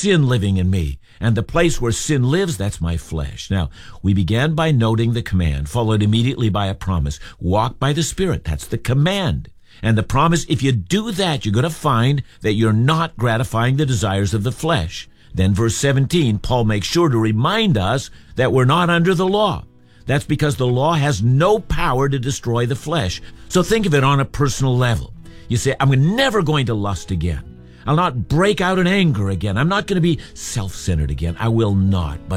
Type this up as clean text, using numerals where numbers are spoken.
sin living in me. And the place where sin lives, that's my flesh. Now, we began by noting the command, followed immediately by a promise. Walk by the Spirit. That's the command. And the promise, if you do that, you're going to find that you're not gratifying the desires of the flesh. Then verse 17, Paul makes sure to remind us that we're not under the law. That's because the law has no power to destroy the flesh. So think of it on a personal level. You say, I'm never going to lust again. I'll not break out in anger again. I'm not going to be self-centered again. I will not. But